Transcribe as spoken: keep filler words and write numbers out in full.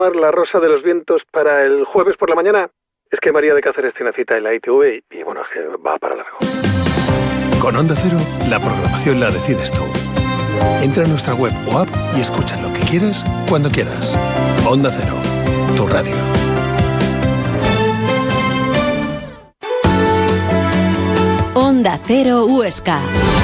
La Rosa de los Vientos para el jueves por la mañana. Es que María de Cáceres tiene cita en la I T V y, y bueno, es que va para largo. Con Onda Cero, la programación la decides tú. Entra en nuestra web o app y escucha lo que quieras, cuando quieras. Onda Cero, tu radio. Onda Cero Huesca.